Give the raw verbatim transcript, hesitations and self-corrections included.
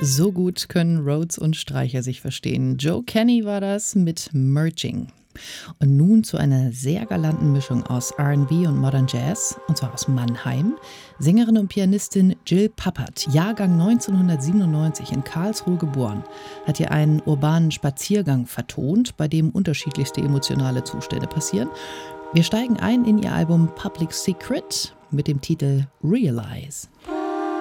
So gut können Rhodes und Streicher sich verstehen. Joe Kenny war das mit Merging. Und nun zu einer sehr galanten Mischung aus R and B und Modern Jazz, und zwar aus Mannheim. Sängerin und Pianistin Jill Pappert, Jahrgang neunzehnhundertsiebenundneunzig, in Karlsruhe geboren, hat hier einen urbanen Spaziergang vertont, bei dem unterschiedlichste emotionale Zustände passieren. Wir steigen ein in ihr Album Public Secret mit dem Titel Realize.